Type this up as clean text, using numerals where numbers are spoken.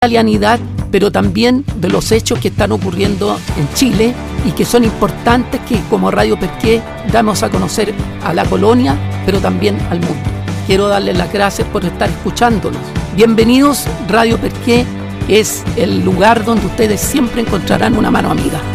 italianidad, pero también de los hechos que están ocurriendo en Chile y que son importantes que como Radio Perqué damos a conocer a la colonia, pero también al mundo. Quiero darles las gracias por estar escuchándonos. Bienvenidos, Radio Perqué es el lugar donde ustedes siempre encontrarán una mano amiga.